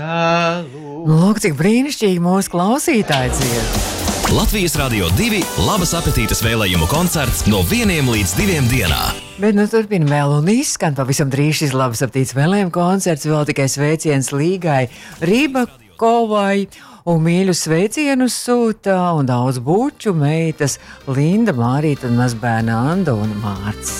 Lūk, cik brīnišķīgi mūsu klausītāji dzied. Latvijas Radio 2 labas apetītes vēlējumu koncerts no 1 līdz 2 dienā. Bet turpina vēl un izskan pavisam drīz šis labas apetītes vēlējumu koncerts, vēl tikai sveiciens Līgai Rībakovai. Un mīļus sveicienus sūta un daudz buču meitas Linda, Mārīta un mazbērna Anda un Mārcis.